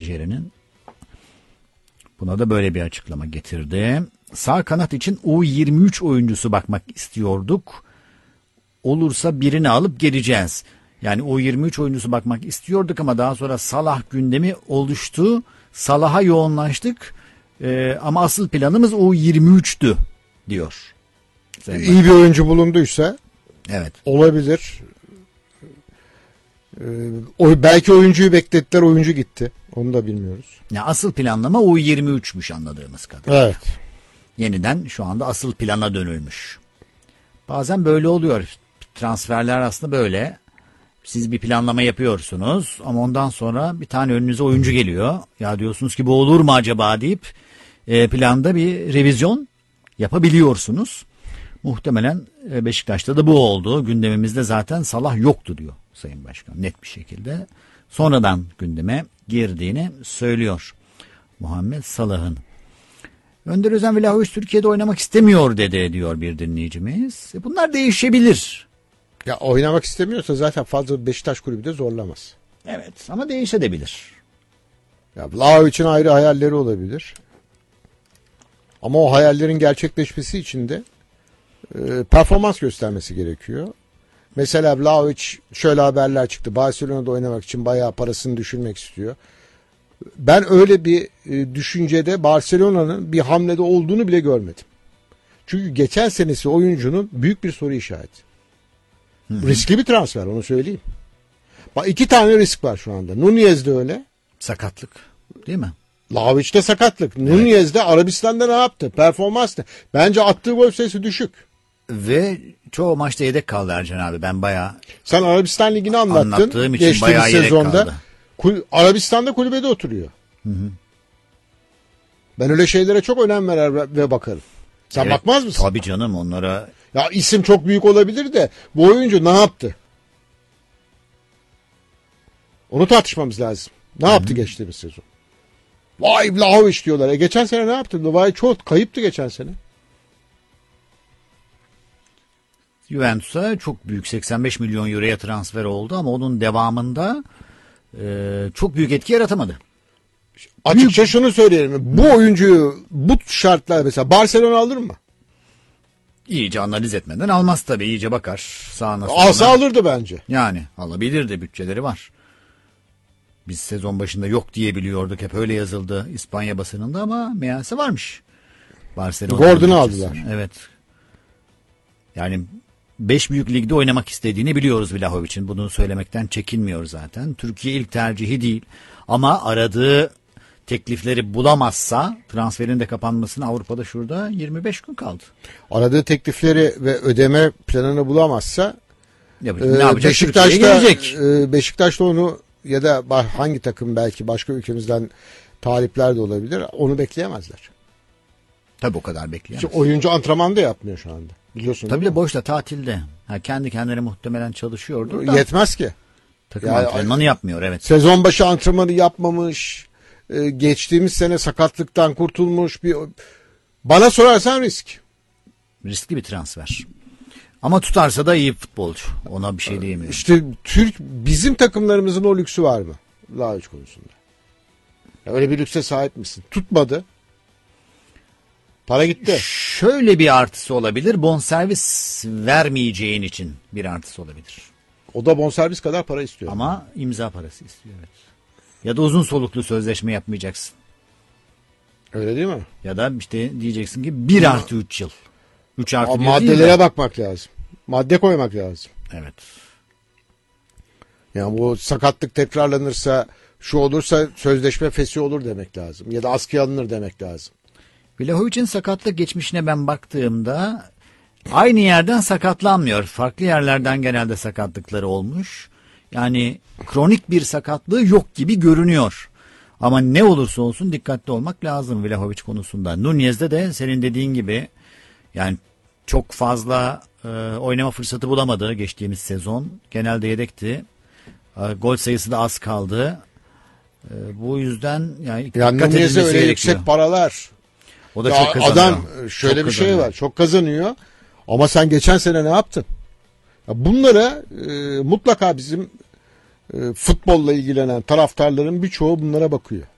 menajerinin. Buna da böyle bir açıklama getirdi. Sağ kanat için U23 oyuncusu bakmak istiyorduk. Olursa birini alıp geleceğiz. Yani U23 oyuncusu bakmak istiyorduk ama daha sonra Salah gündemi oluştu. Salah'a yoğunlaştık. Ama asıl planımız U23'tü diyor. İyi bir oyuncu bulunduysa evet, olabilir. Belki oyuncuyu beklettiler, oyuncu gitti. Onu da bilmiyoruz. Ya asıl planlama U23'müş anladığımız kadar. Evet. Yeniden şu anda asıl plana dönülmüş. Bazen böyle oluyor. Transferler aslında böyle. Siz bir planlama yapıyorsunuz ama ondan sonra bir tane önünüze oyuncu geliyor. Ya diyorsunuz ki bu olur mu acaba deyip planda bir revizyon yapabiliyorsunuz. Muhtemelen Beşiktaş'ta da bu oldu. Gündemimizde zaten Salah yoktu diyor Sayın Başkan net bir şekilde. Sonradan gündeme girdiğini söylüyor Muhammed Salah'ın. Önder Özen Vlahovic Türkiye'de oynamak istemiyor dedi diyor bir dinleyicimiz. Bunlar değişebilir. Ya oynamak istemiyorsa zaten fazla Beşiktaş kulübü de zorlamaz. Evet ama değişebilir. Ya Vlahovic'in ayrı hayalleri olabilir. Ama o hayallerin gerçekleşmesi için de performans göstermesi gerekiyor. Mesela Vlahovic şöyle haberler çıktı. Barcelona'da oynamak için bayağı parasını düşürmek istiyor. Ben öyle bir düşüncede Barcelona'nın bir hamlede olduğunu bile görmedim. Çünkü geçen senesi oyuncunun büyük bir soru işareti. Riskli bir transfer, onu söyleyeyim. Bak 2 tane risk var şu anda. Nunez de öyle. Sakatlık değil mi? Vlahovic'te sakatlık. Evet. Nunez de Arabistan'da ne yaptı? Performans ne? Bence attığı gol sayısı düşük. Ve çoğu maçta yedek kaldı Ercan abi. Ben bayağı... Sen Arabistan Ligi'ni anlattın. Anlattığım için bayağı yedek kaldı. Arabistan'da kulübede oturuyor. Hı. Ben öyle şeylere çok önem verer ve bakarım. Sen evet, bakmaz mısın? Tabii canım onlara... Ya isim çok büyük olabilir de bu oyuncu ne yaptı? Onu tartışmamız lazım. Ne yaptı geçtiğimiz sezon? Vay Vlahovic diyorlar. Geçen sene ne yaptı? Vay çok kayıptı geçen sene. Juventus'a çok büyük 85 milyon euroya transfer oldu ama onun devamında çok büyük etki yaratamadı. Açıkça şunu söyleyelim. Bu oyuncuyu bu şartlar mesela Barcelona alır mı? İyice analiz etmeden almaz tabii. İyice bakar. Sağına alsa alırdı bence. Yani alabilirdi, bütçeleri var. Biz sezon başında yok diye biliyorduk. Hep öyle yazıldı İspanya basınında ama meğerse varmış. Barcelona. Gordon'u aldılar. Evet. Yani 5 büyük ligde oynamak istediğini biliyoruz Vlahovic'in. Bunu söylemekten çekinmiyor zaten. Türkiye ilk tercihi değil. Ama aradığı teklifleri bulamazsa transferin de kapanmasına Avrupa'da şurada 25 gün kaldı. Aradığı teklifleri ve ödeme planını bulamazsa ne yapacak? Gelecek. Beşiktaş'ta onu ya da hangi takım belki başka ülkemizden talipler de olabilir. Onu bekleyemezler. Tabii o kadar bekleyemez. Çünkü oyuncu antrenman da yapmıyor şu anda. Biliyorsun. Tabii de boşta tatilde. Kendi kendine muhtemelen çalışıyordur da. Yetmez ki. Takım antrenmanı yapmıyor evet. Sezon başı antrenmanı yapmamış. Geçtiğimiz sene sakatlıktan kurtulmuş bir. Bana sorarsan risk. Riskli bir transfer. Ama tutarsa da iyi futbolcu. Ona bir şey diyemiyorum. İşte bizim takımlarımızın o lüksü var mı? Vlahovic konusunda. Öyle bir lükse sahip misin? Tutmadı. Para gitti. Şöyle bir artısı olabilir. Bonservis vermeyeceğin için bir artısı olabilir. O da bonservis kadar para istiyor. Ama imza parası istiyor evet. Ya da uzun soluklu sözleşme yapmayacaksın. Öyle değil mi? Ya da işte diyeceksin ki 1+3 yıl. 3+1 maddelere bakmak lazım. Madde koymak lazım. Evet. Yani bu sakatlık tekrarlanırsa şu olursa sözleşme fesih olur demek lazım. Ya da askıya alınır demek lazım. Vlahovic'in sakatlık geçmişine ben baktığımda aynı yerden sakatlanmıyor. Farklı yerlerden genelde sakatlıkları olmuş. Yani kronik bir sakatlığı yok gibi görünüyor. Ama ne olursa olsun dikkatli olmak lazım Vlahovic konusunda. Nunez'de de senin dediğin gibi yani çok fazla oynama fırsatı bulamadı geçtiğimiz sezon. Genelde yedekti. Gol sayısı da az kaldı. Bu yüzden yani dikkat Nunez'e öyle gerekiyor. yüksek paralar. O da çok kazanıyor. Adam şöyle çok bir kazanıyor. Şey var. Çok kazanıyor. Ama sen geçen sene ne yaptın? Ya bunlara mutlaka bizim futbolla ilgilenen taraftarların birçoğu bunlara bakıyor.